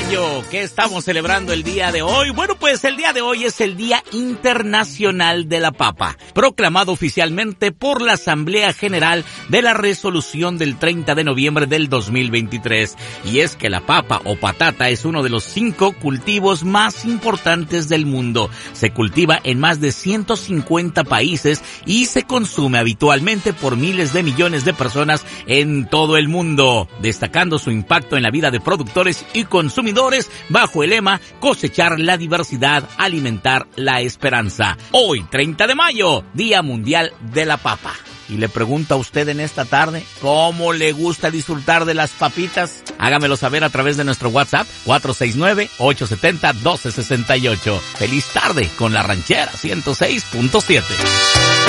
mayo. ¿Qué estamos celebrando el día de hoy? Bueno, pues el día de hoy es el Día Internacional de la Papa, proclamado oficialmente por la Asamblea General de la Resolución del 30 de noviembre del 2023. Y es que la papa o patata es uno de los 5 cultivos más importantes del mundo. Se cultiva en más de 150 países y se consume habitualmente por miles de millones de personas en todo el mundo, destacando su impacto en la vida de productores y consumidores bajo el lema cosechar la diversidad, alimentar la esperanza. Hoy, 30 de mayo, Día Mundial de la Papa. Y le pregunto a usted en esta tarde, ¿cómo le gusta disfrutar de las papitas? Hágamelo saber a través de nuestro WhatsApp, 469-870-1268. Feliz tarde con la Ranchera 106.7.